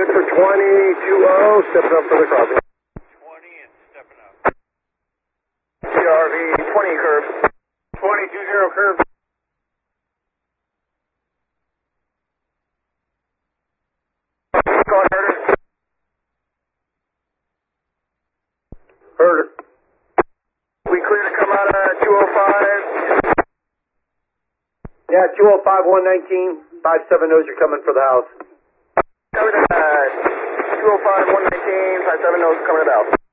good for 20-20, stepping up for the crossing. 20 and stepping up. CRV 20 curve. 20-20 curve. Go ahead, Herder. Herder. We clear to come out of 205. Yeah, 205, 119, 57 knows you're coming for the house. 205, 119, 57 knows coming to the house.